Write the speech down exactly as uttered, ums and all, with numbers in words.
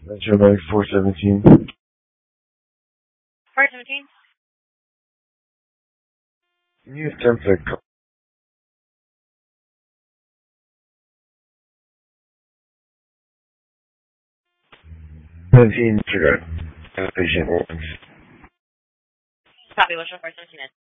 Metro Medic four seventeen. four seventeen? Can you attempt to call? seventeen, trigger. Patient warnings. Copy, what's your four seventeen?